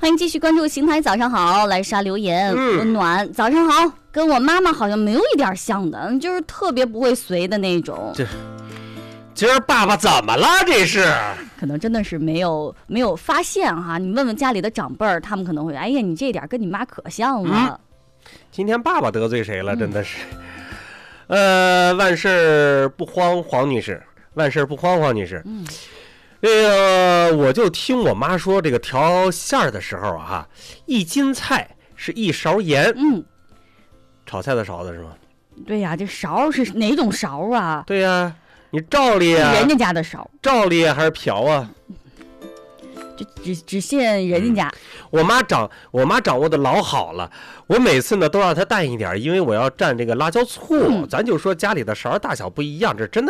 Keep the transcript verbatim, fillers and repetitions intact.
欢迎继续关注邢台早上好，来刷留言、 嗯、 温暖。早上好，跟我妈妈好像没有一点像的，就是特别不会随的那种。 这今儿爸爸怎么了？这是可能真的是没有没有发现哈。你问问家里的长辈儿，他们可能会，哎呀，你这点跟你妈可像了。 嗯、今天爸爸得罪谁了？真的是。嗯、呃，万事不慌，黄女士，万事不慌，黄女士。 嗯。 这个我就听我妈说，这个调馅儿的时候啊，一斤菜是一勺盐。 嗯， 炒菜的勺子是吗？ 对呀、啊，这勺是哪种勺啊？ 对呀、啊，你照例啊， 人家家的勺， 照例还是瓢啊？ 就只只限人家家、嗯。 我妈掌我妈掌握的老好了，我每次呢都让她淡一点，因为我要蘸这个辣椒醋。 嗯、 咱就说家里的勺大小不一样，这真的。